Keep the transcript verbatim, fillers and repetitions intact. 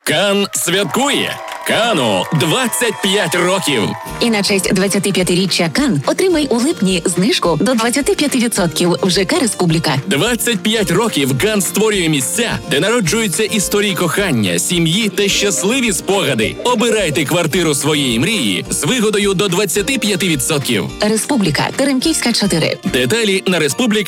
Кан святкує! Кану двадцять п'ять років! І на честь двадцятип'ятиріччя Кан отримай у липні знижку до двадцять п'ять відсотків в ЖК «Республіка». двадцять п'ять років Кан створює місця, де народжуються історії кохання, сім'ї та щасливі спогади. Обирайте квартиру своєї мрії з вигодою до двадцять п'ять відсотків. «Республіка», Теремківська, чотири. Деталі на республіка.